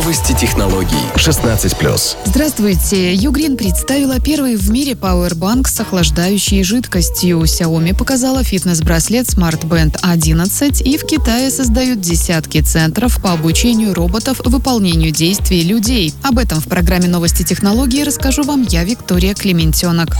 Новости технологий. 16+. Здравствуйте. Ugreen представила первый в мире пауэрбанк с охлаждающей жидкостью. Xiaomi показала фитнес-браслет Smart Band 11, и в Китае создают десятки центров по обучению роботов выполнению действий людей. Об этом в программе «Новости технологий» расскажу вам я, Виктория Клементенок.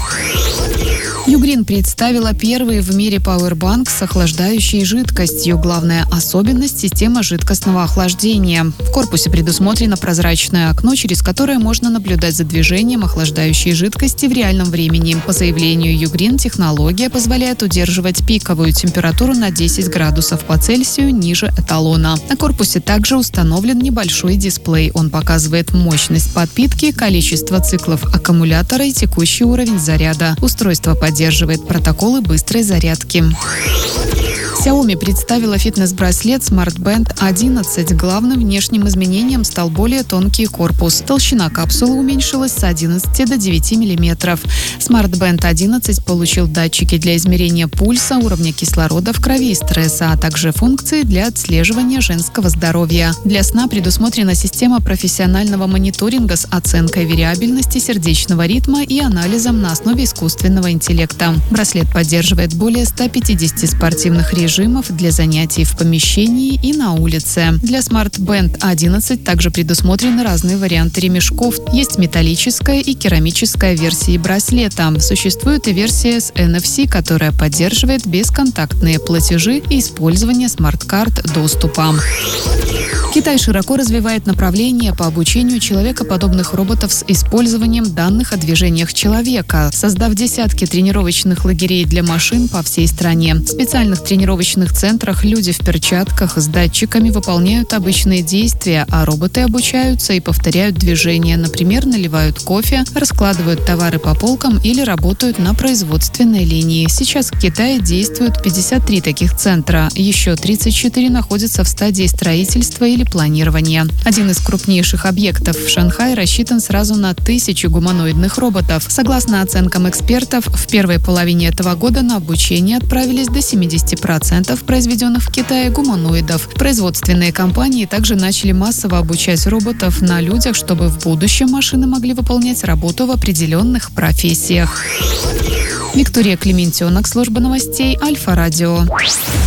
Ugreen представила первый в мире пауэрбанк с охлаждающей жидкостью. Главная особенность – система жидкостного охлаждения. В корпусе предусмотрено прозрачное окно, через которое можно наблюдать за движением охлаждающей жидкости в реальном времени. По заявлению Ugreen, технология позволяет удерживать пиковую температуру на 10 градусов по Цельсию ниже эталона. На корпусе также установлен небольшой дисплей. Он показывает мощность подпитки, количество циклов аккумулятора и текущий уровень заряда. Устройство поддерживает протоколы быстрой зарядки. Xiaomi представила фитнес-браслет Smart Band 11. Главным внешним изменением стал более тонкий корпус. Толщина капсулы уменьшилась с 11 до 9 мм. Smart Band 11 получил датчики для измерения пульса, уровня кислорода в крови и стресса, а также функции для отслеживания женского здоровья. Для сна предусмотрена система профессионального мониторинга с оценкой вариабельности сердечного ритма и анализом на основе искусственного интеллекта. Браслет поддерживает более 150 спортивных режимов для занятий в помещении и на улице. Для Smart Band 11 также предусмотрены разные варианты ремешков. Есть металлическая и керамическая версии браслета. Существует и версия с NFC, которая поддерживает бесконтактные платежи и использование смарт-карт доступа. Китай широко развивает направление по обучению человекоподобных роботов с использованием данных о движениях человека, создав десятки тренировочных лагерей для машин по всей стране. В специальных тренировочных центрах люди в перчатках с датчиками выполняют обычные действия, а роботы обучаются и повторяют движения. Например, наливают кофе, раскладывают товары по полкам или работают на производственной линии. Сейчас в Китае действуют 53 таких центра. Еще 34 находятся в стадии строительства или планирования. Один из крупнейших объектов в Шанхае рассчитан сразу на 1000 гуманоидных роботов. Согласно оценкам экспертов, в первой половине этого года на обучение отправились до 70% произведенных в Китае гуманоидов. Производственные компании также начали массово обучать роботов на людях, чтобы в будущем машины могли выполнять работу в определенных профессиях. Виктория Клементенок, служба новостей Альфа-Радио.